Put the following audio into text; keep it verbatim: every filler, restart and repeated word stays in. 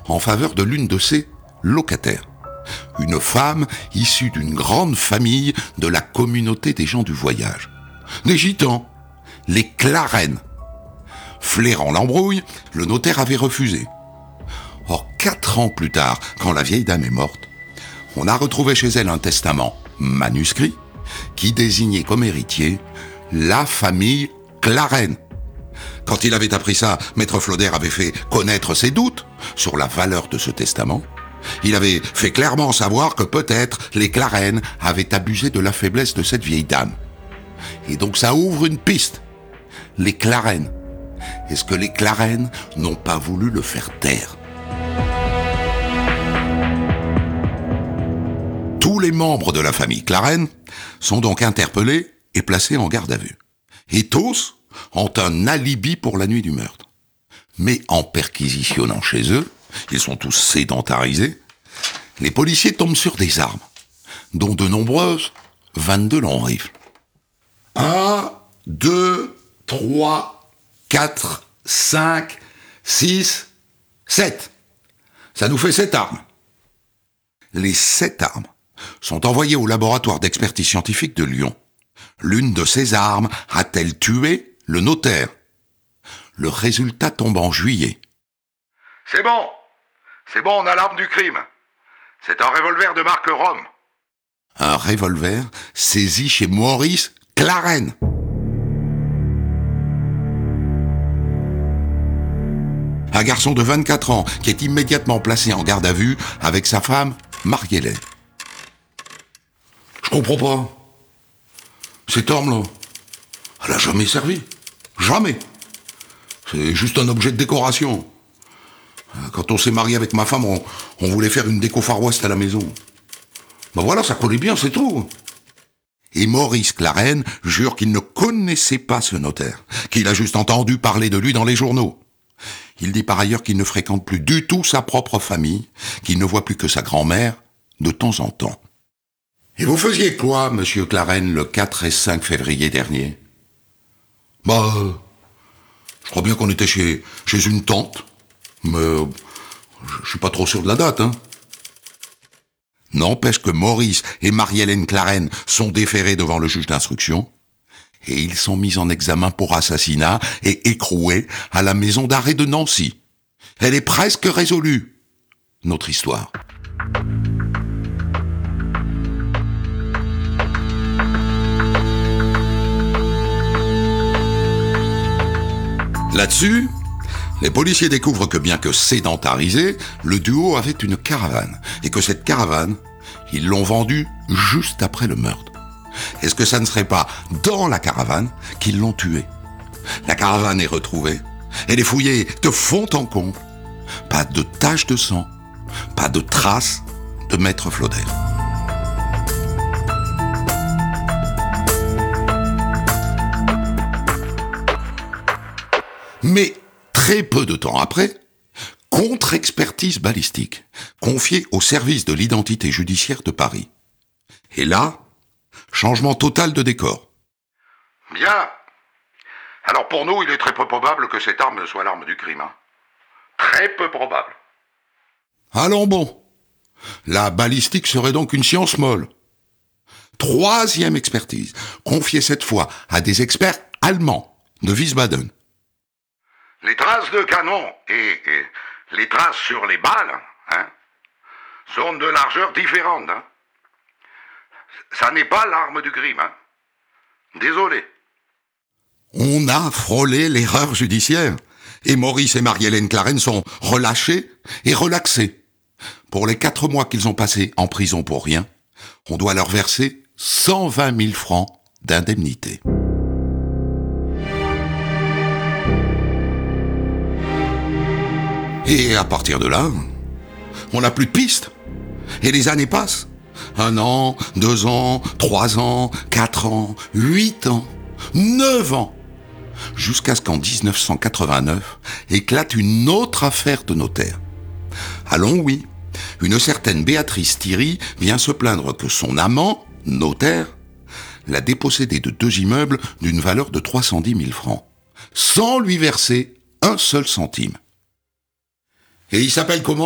en faveur de l'une de ses locataires. Une femme issue d'une grande famille de la communauté des gens du voyage. Des gitans, les Clarènes. Flairant l'embrouille, le notaire avait refusé. Or, quatre ans plus tard, quand la vieille dame est morte, on a retrouvé chez elle un testament manuscrit qui désignait comme héritier la famille Clarène. Quand il avait appris ça, Maître Flauder avait fait connaître ses doutes sur la valeur de ce testament. Il avait fait clairement savoir que peut-être les Clarènes avaient abusé de la faiblesse de cette vieille dame. Et donc ça ouvre une piste. Les Clarènes. Est-ce que les Clarènes n'ont pas voulu le faire taire ? Tous les membres de la famille Clarène sont donc interpellés et placés en garde à vue. Et tous ont un alibi pour la nuit du meurtre. Mais en perquisitionnant chez eux, ils sont tous sédentarisés, les policiers tombent sur des armes, dont de nombreuses vingt-deux longs rifles. Un, deux, trois, quatre, cinq, six, sept. Ça nous fait sept armes. Les sept armes sont envoyées au laboratoire d'expertise scientifique de Lyon. L'une de ces armes a-t-elle tué le notaire ? Le résultat tombe en juillet. C'est bon, c'est bon, on a l'arme du crime. C'est un revolver de marque Rome. Un revolver saisi chez Maurice Clarène. Un garçon de vingt-quatre ans qui est immédiatement placé en garde à vue avec sa femme, Marie-Hélène. Je comprends pas. Cette arme-là, elle a jamais servi. Jamais. C'est juste un objet de décoration. Quand on s'est marié avec ma femme, on, on voulait faire une déco Far West à la maison. Ben voilà, ça collait bien, c'est tout. Et Maurice Clarène jure qu'il ne connaissait pas ce notaire, qu'il a juste entendu parler de lui dans les journaux. Il dit par ailleurs qu'il ne fréquente plus du tout sa propre famille, qu'il ne voit plus que sa grand-mère de temps en temps. Et vous faisiez quoi, monsieur Clarène, le quatre et cinq février dernier ? Bah, euh, je crois bien qu'on était chez, chez une tante, mais euh, je suis pas trop sûr de la date, hein. N'empêche que Maurice et Marie-Hélène Clarène sont déférés devant le juge d'instruction, et ils sont mis en examen pour assassinat et écroués à la maison d'arrêt de Nancy. Elle est presque résolue, notre histoire. Là-dessus, les policiers découvrent que bien que sédentarisé, le duo avait une caravane, et que cette caravane, ils l'ont vendue juste après le meurtre. Est-ce que ça ne serait pas dans la caravane qu'ils l'ont tué ? La caravane est retrouvée, elle est fouillée de fond en comble. Pas de taches de sang, pas de traces de Maître Flauder. Mais très peu de temps après, contre-expertise balistique, confiée au service de l'identité judiciaire de Paris. Et là, changement total de décor. Bien. Alors pour nous, il est très peu probable que cette arme soit l'arme du crime. Hein. Très peu probable. Allons bon. La balistique serait donc une science molle. Troisième expertise, confiée cette fois à des experts allemands de Wiesbaden. Les traces de canon et, et les traces sur les balles hein, sont de largeur différente. Hein. Ça n'est pas l'arme du crime. Hein. Désolé. On a frôlé l'erreur judiciaire. Et Maurice et Marie-Hélène Clarène sont relâchés et relaxés. Pour les quatre mois qu'ils ont passés en prison pour rien, on doit leur verser cent vingt mille francs d'indemnité. Et à partir de là, on n'a plus de pistes. Et les années passent. Un an, deux ans, trois ans, quatre ans, huit ans, neuf ans. Jusqu'à ce qu'en dix-neuf cent quatre-vingt-neuf éclate une autre affaire de notaire. Allons oui, une certaine Béatrice Thierry vient se plaindre que son amant, notaire, l'a dépossédée de deux immeubles d'une valeur de trois cent dix mille francs, sans lui verser un seul centime. Et il s'appelle comment ?